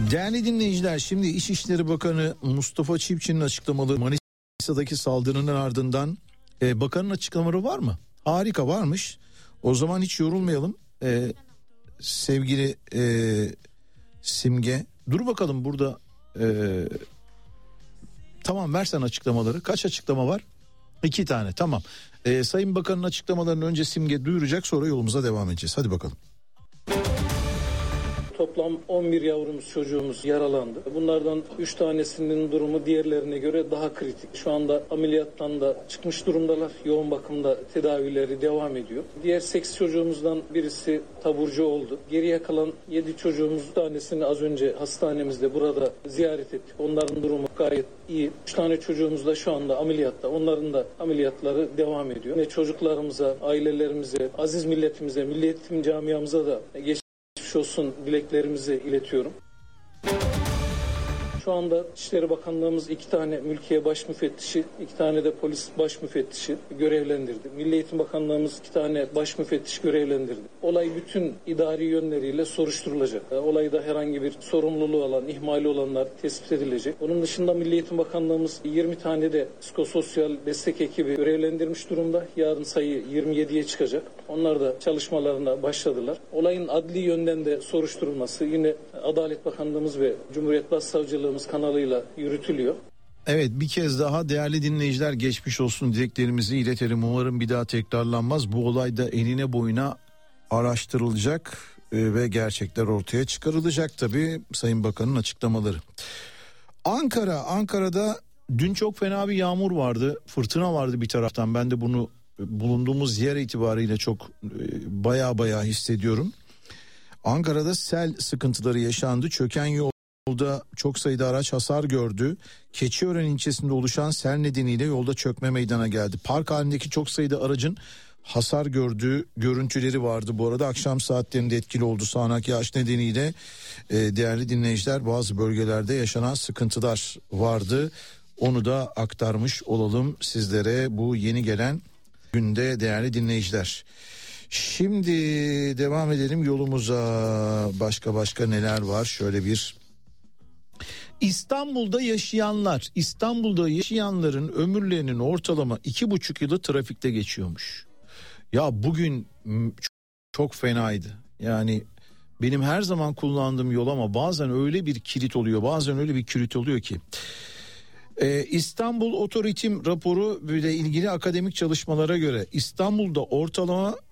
Değerli dinleyiciler, şimdi İçişleri Bakanı Mustafa Çiftçi'nin açıklamaları Manisa'daki saldırının ardından bakanın açıklamaları var mı? Harika, varmış. O zaman hiç yorulmayalım. Sevgili Simge, dur bakalım burada. Tamam, versen açıklamaları. Kaç açıklama var? 2 tane, tamam. Sayın Bakan'ın açıklamalarını önce Simge duyuracak, sonra yolumuza devam edeceğiz. Hadi bakalım. Toplam 11 yavrumuz, çocuğumuz yaralandı. Bunlardan 3 tanesinin durumu diğerlerine göre daha kritik. Şu anda ameliyattan da çıkmış durumdalar. Yoğun bakımda tedavileri devam ediyor. Diğer 8 çocuğumuzdan birisi taburcu oldu. Geriye kalan 7 çocuğumuz tanesini az önce hastanemizde burada ziyaret ettik. Onların durumu gayet iyi. 3 tane çocuğumuz da şu anda ameliyatta. Onların da ameliyatları devam ediyor. Ve çocuklarımıza, ailelerimize, aziz milletimize, milli eğitim camiamıza da geçmiş olsun dileklerimizi iletiyorum. Şu anda İçişleri Bakanlığımız 2 tane mülkiye baş müfettişi, 2 tane de polis baş müfettişi görevlendirdi. Milli Eğitim Bakanlığımız 2 tane baş müfettiş görevlendirdi. Olay bütün idari yönleriyle soruşturulacak. Olayda herhangi bir sorumluluğu olan, ihmali olanlar tespit edilecek. Onun dışında Milli Eğitim Bakanlığımız 20 tane de psikososyal destek ekibi görevlendirmiş durumda. Yarın sayı 27'ye çıkacak. Onlar da çalışmalarına başladılar. Olayın adli yönden de soruşturulması yine Adalet Bakanlığımız ve Cumhuriyet Başsavcılığımız kanalıyla yürütülüyor. Evet, bir kez daha değerli dinleyiciler, geçmiş olsun dileklerimizi iletelim. Umarım bir daha tekrarlanmaz. Bu olay da enine boyuna araştırılacak ve gerçekler ortaya çıkarılacak tabii, Sayın Bakan'ın açıklamaları. Ankara'da dün çok fena bir yağmur vardı, fırtına vardı bir taraftan. Ben de bunu bulunduğumuz yer itibariyle çok baya hissediyorum. Ankara'da sel sıkıntıları yaşandı. Çöken yolda çok sayıda araç hasar gördü. Keçiören ilçesinde oluşan sel nedeniyle yolda çökme meydana geldi. Park halindeki çok sayıda aracın hasar gördüğü görüntüleri vardı. Bu arada akşam saatlerinde etkili oldu sağanak yağış nedeniyle. Değerli dinleyiciler, bazı bölgelerde yaşanan sıkıntılar vardı. Onu da aktarmış olalım sizlere bu yeni gelen günde değerli dinleyiciler. Şimdi devam edelim yolumuza. Başka neler var? Şöyle bir İstanbul'da yaşayanların ömürlerinin ortalama 2,5 yılı trafikte geçiyormuş. Ya bugün çok fenaydı. Yani benim her zaman kullandığım yol ama bazen öyle bir kilit oluyor ki. İstanbul Otoritim raporu ile ilgili akademik çalışmalara göre İstanbul'da ortalama